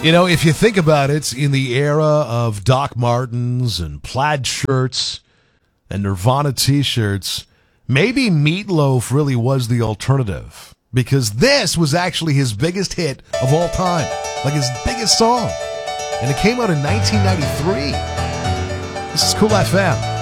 If you think about it, in the era of Doc Martens and plaid shirts and Nirvana t-shirts, maybe Meatloaf really was the alternative, because this was actually his biggest hit of all time, like his biggest song. And it came out in 1993. This is Cool FM.